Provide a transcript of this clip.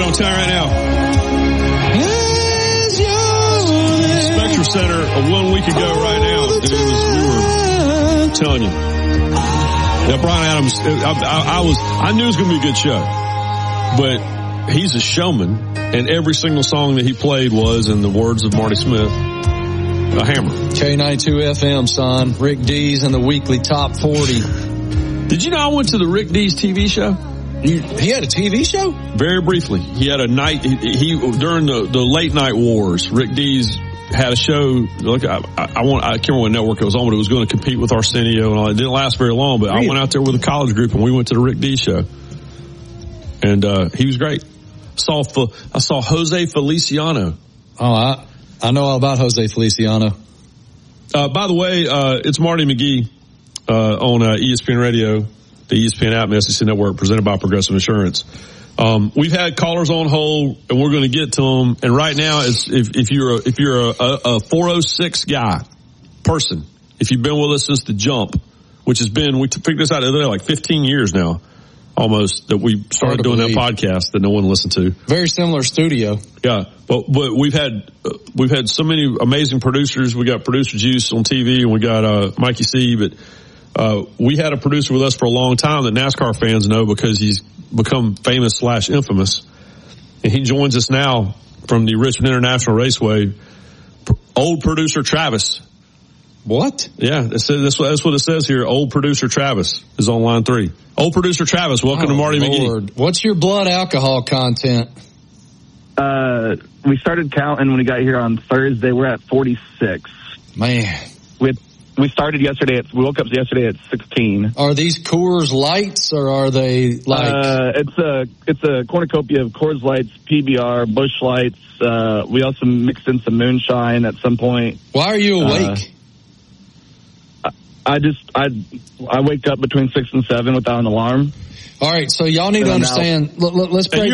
I'm telling you right now. Spectre Center 1 week ago right now. We were telling you. Yeah, Bryan Adams, I knew it was going to be a good show. But he's a showman, and every single song that he played was, in the words of Marty Smith, a hammer. K92 FM, son. Rick Dees and the weekly top 40. Did you know I went to the Rick Dees TV show? He had a TV show? Very briefly. He had a night, he during the late night wars, Rick Dees had a show. Look, I can't remember what network it was on, but it was going to compete with Arsenio and all. It didn't last very long, but really? I went out there with a college group and we went to the Rick Dees show. And he was great. I saw Jose Feliciano. Oh, I know all about Jose Feliciano. By the way, it's Marty McGee on ESPN Radio, the ESPN app, and the SEC Network, presented by Progressive Insurance. We've had callers on hold, and we're going to get to them. And right now, if you're a 406 person, if you've been with us since the jump, which has been, we figured this out the other day, like 15 years now. Almost, that we started doing that podcast that no one listened to. Very similar studio. Yeah. But we've had so many amazing producers. We got Producer Juice on TV and we got, Mikey C. But, we had a producer with us for a long time that NASCAR fans know because he's become famous / infamous. And he joins us now from the Richmond International Raceway. Old producer Travis. What? Yeah, that's what it says here. Old producer Travis is on line 3. Old producer Travis, welcome to Marty McGee. What's your blood alcohol content? We started counting when we got here on Thursday. We're at 46. Man. We started yesterday. We woke up yesterday at 16. Are these Coors Lights or are they like? It's a cornucopia of Coors Lights, PBR, Busch Lights. We also mixed in some moonshine at some point. Why are you awake? I wake up between 6 and 7 without an alarm. All right, so y'all need to understand. Let's break